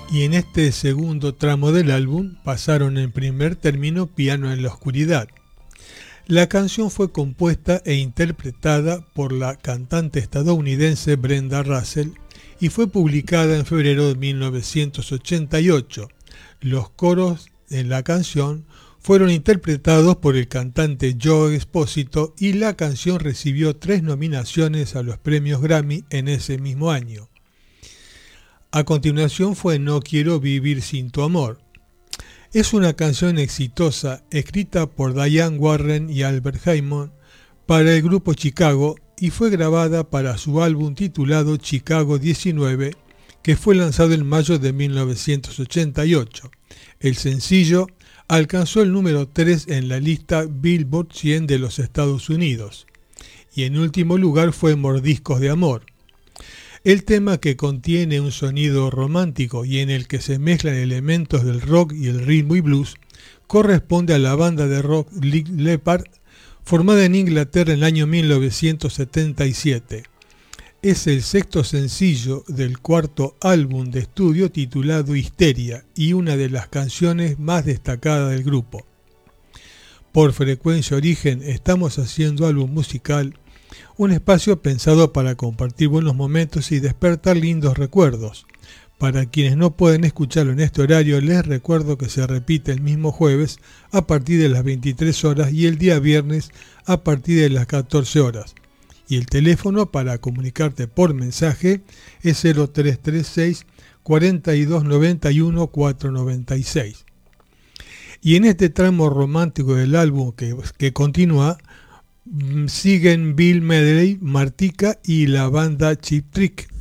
Y en este segundo tramo del álbum pasaron en primer término Piano en la Oscuridad. La canción fue compuesta e interpretada por la cantante estadounidense Brenda Russell y fue publicada en febrero de 1988. Los coros en la canción fueron interpretados por el cantante Joe Esposito y la canción recibió 3 nominaciones a los premios Grammy en ese mismo año. A continuación fue No Quiero Vivir Sin Tu Amor. Es una canción exitosa escrita por Diane Warren y Albert Hammond para el grupo Chicago y fue grabada para su álbum titulado Chicago 19, que fue lanzado en mayo de 1988. El sencillo alcanzó el número 3 en la lista Billboard 100 de los Estados Unidos y en último lugar fue Mordiscos de Amor. El tema, que contiene un sonido romántico y en el que se mezclan elementos del rock y el rhythm y blues, corresponde a la banda de rock Led Zeppelin, formada en Inglaterra en el año 1977. Es el 6º sencillo del 4º álbum de estudio titulado Histeria y una de las canciones más destacadas del grupo. Por Frecuencia Origen estamos haciendo álbum musical, un espacio pensado para compartir buenos momentos y despertar lindos recuerdos. Para quienes no pueden escucharlo en este horario, les recuerdo que se repite el mismo jueves a partir de las 23 horas y el día viernes a partir de las 14 horas. Y el teléfono para comunicarte por mensaje es 0336 4291 496. Y en este tramo romántico del álbum que continúa, siguen Bill Medley, Martika y la banda Cheap Trick.